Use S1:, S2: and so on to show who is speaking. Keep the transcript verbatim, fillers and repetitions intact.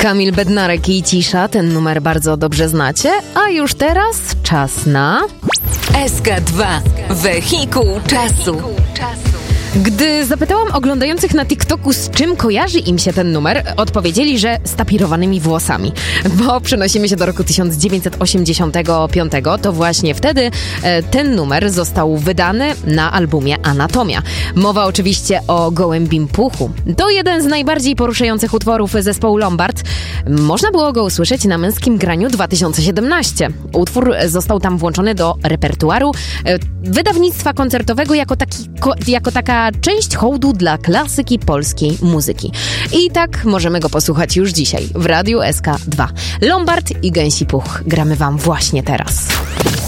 S1: Kamil Bednarek i Cisza, ten numer bardzo dobrze znacie, a już teraz czas na...
S2: S K dwa. Wehikuł czasu.
S1: Gdy zapytałam oglądających na TikToku, z czym kojarzy im się ten numer, odpowiedzieli, że z tapirowanymi włosami. Bo przenosimy się do roku tysiąc dziewięćset osiemdziesiątego piątego, to właśnie wtedy e, ten numer został wydany na albumie Anatomia. Mowa oczywiście o Gołębim Puchu. To jeden z najbardziej poruszających utworów zespołu Lombard. Można było go usłyszeć na Męskim Graniu dwa tysiące siedemnaście. Utwór został tam włączony do repertuaru e, wydawnictwa koncertowego jako, taki, ko, jako taka część hołdu dla klasyki polskiej muzyki. I tak możemy go posłuchać już dzisiaj w Radiu S K dwa. Lombard i Gęsi Puch gramy wam właśnie teraz.